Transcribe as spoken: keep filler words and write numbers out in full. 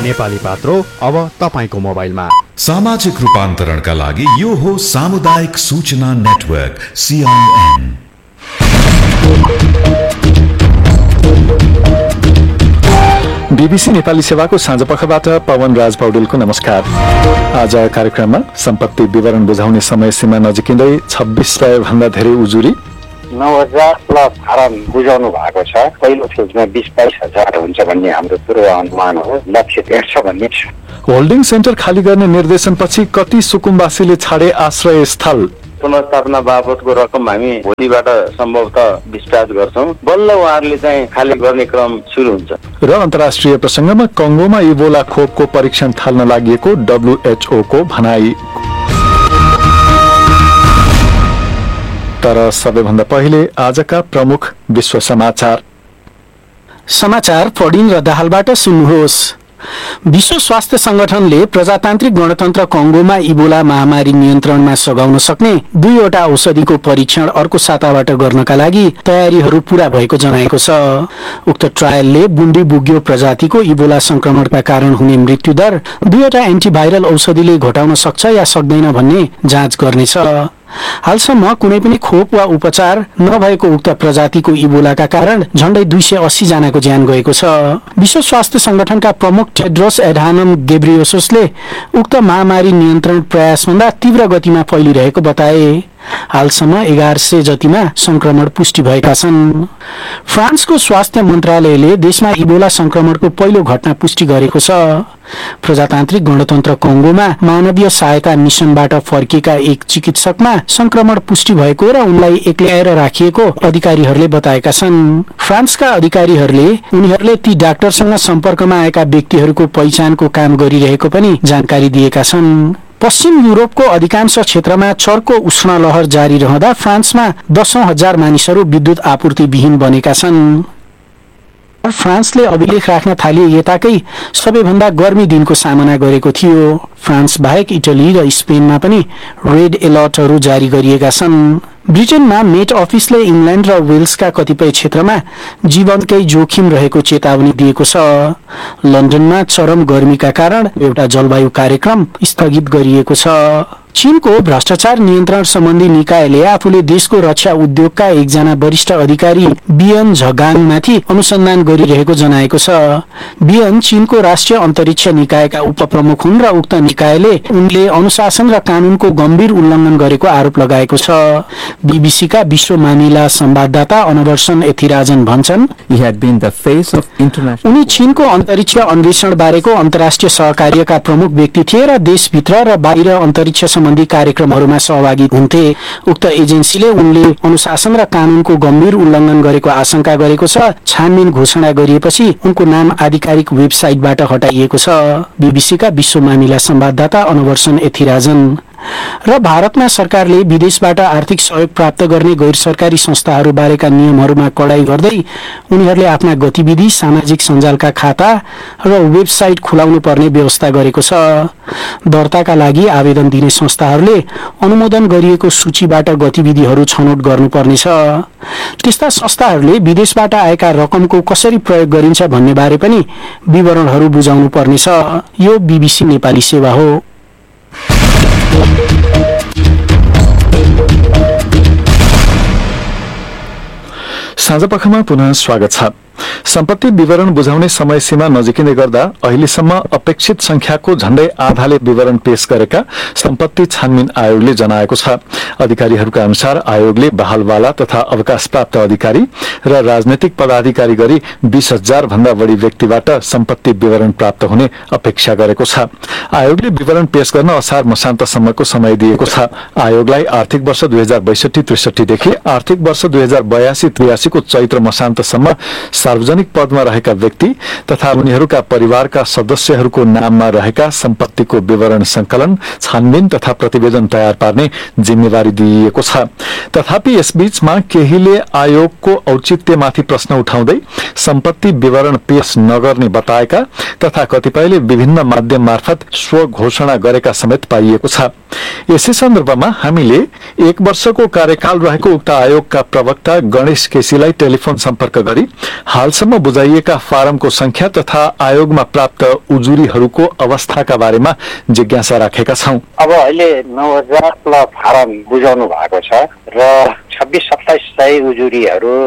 नेपाली पात्रो अब तपाईको मोबाइलमा। सामाजिक रूपान्तरणका लागि यो हो सामुदायिक सूचना नेटवर्क सीआईएन। बीबीसी नेपाली सेवाको साँझपखबाट पवन राज पौडेलको नमस्कार। आज कार्यक्रममा सम्पत्ति विवरण बुझाउने समय सीमा नजिकिँदै छब्बीस सय भन्दा धेरै उजुरी, नौ हजार प्लस फारम बुझाउनु भएको छ। पहिलो फेजमा बिस बाइस हजार हुन्छ भन्ने हाम्रो पूर्वानुमान हो। लक्ष्य डेढ छ भन्ने छ। होल्डिङ सेन्टर खाली गर्ने निर्देशनपछि कति सुकुम्बासीले छाडे आश्रय स्थल। पुनर्स्थापना बापतको रकम हामी भोलिबाट सम्भवतः डिस्चार्ज गर्छौं। बल्ल उहाँहरूले चाहिँ खाली गर्ने क्रम सुरु हुन्छ। र अन्तर्राष्ट्रिय प्रसंगमा कंगोमा इबोला खोपको परीक्षण थाल्न लागिएको डब्ल्यूएचओ को भनाई। तर सबैभन्दा पहिले आजका प्रमुख विश्व समाचार। समाचार पढिन र दाहालबाट सुन्नुहोस्। विश्व स्वास्थ्य संगठनले प्रजातान्त्रिक गणतन्त्र कंगोमा इबोला महामारी नियन्त्रणमा सघाउन सक्ने दुईवटा औषधिको परीक्षण अर्को साताबाट गर्नका लागि तयारीहरू पूरा भएको जनाएको छ। उक्त ट्रायलले बुन्डी बुग्यो प्रजातिको इबोला संक्रमणका कारण हुने मृत्युदर दुईवटा एन्टिभाइरल औषधिले घटाउन सक्छ या सक्दैन भन्ने जाँच गर्नेछ। हालसम्म कुनै पनि खोप वा उपचार नभएको उक्त प्रजातिको इबोलाका कारण झण्डै दुई सय अस्सी जनाको ज्यान गएको छ। विश्व स्वास्थ्य संगठनका प्रमुख टेड्रोस एडानम गेब्रियोससले उक्त महामारी नियन्त्रण प्रयासभन्दा तीव्र गतिमा फैलिरहेको बताए। हालसम्म एघार सय जतिमा संक्रमण पुष्टि भएका छन्। फ्रान्सको स्वास्थ्य मन्त्रालयले देशमा इबोला संक्रमणको पहिलो घटना पुष्टि गरेको छ। प्रजातान्त्रिक गणतन्त्र कंगोमा मानवीय सहायता मिशनबाट फर्किएका एक चिकित्सकमा संक्रमण पुष्टि भएको र उनलाई एक्ल्याएर राखिएको अधिकारीहरूले बताएका छन्। फ्रान्सका अधिकारीहरूले उनीहरूले ती डाक्टरसँग सम्पर्कमा आएका व्यक्तिहरूको पहिचानको काम गरिरहेको पनि जानकारी दिएका छन्। पश्चिम युरोपको अधिकांश क्षेत्रमा चर्को उष्ण लहर जारी रहँदा फ्रान्समा दशौं हजार मानिसहरू विद्युत आपूर्ति विहीन बनेका छन्। फ्रान्सले अभिलेख राख्न थालिए यताकै सबैभन्दा गर्मी दिनको सामना गरेको थियो। फ्रान्स बाहेक इटली र स्पेनमा पनि रेड एलर्टहरू जारी गरिएका छन्। ब्रिटेनमा मेट अफिसले इङ्ल्यान्ड र वेल्सका कतिपय क्षेत्रमा जीवनकै जोखिम रहेको चेतावनी दिएको छ। लन्डनमा चरम गर्मीका कारण एउटा जलवायु कार्यक्रम स्थगित गरिएको छ। चीनको भ्रष्टाचार नियन्त्रण सम्बन्धी निकायले आफूले देशको रक्षा उद्योगका एकजना वरिष्ठ अधिकारी बिएन झगाङमाथि अनुसन्धान गरिरहेको जनाएको छ। बिएन चीनको राष्ट्रिय अन्तरिक्ष निकायका उपप्रमुख हुन् र उक्त निकायले उनले अनुशासन र कानूनको गम्भीर उल्लङ्घन गरेको आरोप लगाएको छ। बीबीसीका विश्व मामिला संवाददाता अनवर्सन एथिराजन भन्छन्, उनी चीनको अन्तरिक्ष अन्वेषण बारेको अन्तर्राष्ट्रिय सहकार्यका प्रमुख व्यक्ति थिए र देशभित्र र बाहिर अन्तरिक्ष सम्बन्धी कार्यक्रमहरूमा सहभागी हुन्थे। उक्त एजेन्सीले उनले अनुशासन र कानूनको गम्भीर उल्लङ्घन गरेको आशंका गरेको छ। छानबिन घोषणा गरिएपछि उनको नाम आधिकारिक वेबसाइटबाट हटाइएको छ। बीबीसीका विश्व मामिला संवाददाता अनवर्सन एथिराजन। र भारतमा सरकारले विदेशबाट आर्थिक सहयोग प्राप्त गर्ने गैर सरकारी संस्थाहरू बारेका नियमहरूमा कडाई गर्दै उनीहरूले आफ्ना गतिविधि, सामाजिक सञ्जालका खाता र वेबसाइट खुलाउनु पर्ने व्यवस्था गरेको छ। दर्ताका लागि आवेदन दिने संस्थाहरूले अनुमोदन गरिएको सूचीबाट गतिविधिहरू छनौट गर्नुपर्नेछ। त्यस्ता संस्थाहरूले विदेशबाट आएका रकमको कसरी प्रयोग गरिन्छ भन्ने बारे पनि विवरणहरू बुझाउनु पर्नेछ। यो बीबीसी नेपाली सेवा हो। साँझपखमा पुनः स्वागत छ। सम्पत्ति विवरण बुझाउने समय सीमा नजिकिँदै गर्दा अहिलेसम्म अपेक्षित संख्याको झण्डै आधाले विवरण पेश गरेका सम्पत्ति छानबिन आयोगले जनाएको छ। अधिकारीहरूका अनुसार आयोगले बहालवाला तथा अवकाश प्राप्त अधिकारी र राजनैतिक पदाधिकारी गरी बीस हजार भन्दा बढी व्यक्तिबाट सम्पत्ति विवरण प्राप्त हुने अपेक्षा गरेको छ। आयोगले विवरण पेश गर्न असार मसान्तसम्मको समय दिएको छ। आयोगलाई आर्थिक वर्ष दुई हजार बैसठी त्रिसठीदेखि आर्थिक वर्ष दुई हजार बयासी त्रियासीको चैत्र मसान्तसम्म सार्वजनिक पदमा रहेका व्यक्ति तथा उनीहरूका परिवारका सदस्यहरूको नाममा रहेका सम्पत्तिको विवरण संकलन, छानबिन तथा प्रतिवेदन तयार पार्ने जिम्मेवारी दिइएको छ। तथापि यसबीचमा केहीले आयोगको औचित्यमाथि प्रश्न उठाउँदै सम्पत्ति विवरण पेश नगर्ने बताएका तथा कतिपयले विभिन्न माध्यम मार्फत स्व घोषणा गरेका समेत पाइएको छ। यसै सन्दर्भमा हामीले एक वर्षको कार्यकाल रहेको उक्त आयोगका प्रवक्ता गणेश केसीलाई टेलिफोन सम्पर्क गरी हालसम्म बुझाइएका फारमको संख्या तथा आयोगमा प्राप्त उजुरीहरूको अवस्थाका बारेमा जिज्ञासा राखेका छौं। अब अहिले नौ हजार प्लस फारम बुझाउनु भएको छ र छब्बिस सत्ताइस सय उजुरीहरू